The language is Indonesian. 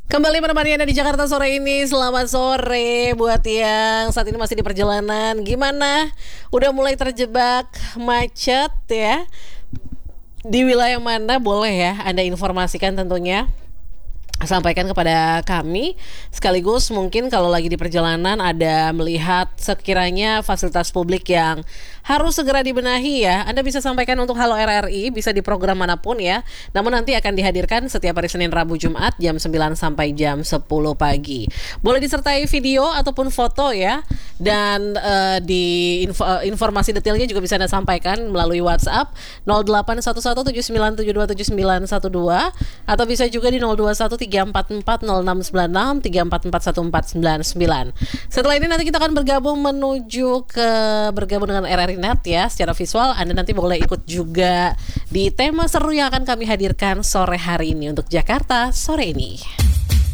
Kembali menemani Anda di Jakarta sore ini. Selamat sore buat yang saat ini masih di perjalanan. Gimana? Udah mulai terjebak macet ya? Di wilayah mana boleh ya Anda informasikan tentunya. Sampaikan kepada kami. Sekaligus mungkin kalau lagi di perjalanan ada melihat sekiranya fasilitas publik yang harus segera dibenahi ya, Anda bisa sampaikan untuk Halo RRI, bisa di program manapun ya. Namun nanti akan dihadirkan setiap hari Senin, Rabu, Jumat jam 9 sampai jam 10 pagi. Boleh disertai video ataupun foto ya. Dan di informasi detailnya juga bisa Anda sampaikan melalui WhatsApp 081179727912 atau bisa juga di 0213440696 3441499. Setelah ini nanti kita akan bergabung dengan RRI Net ya secara visual. Anda nanti boleh ikut juga di tema seru yang akan kami hadirkan sore hari ini untuk Jakarta sore ini.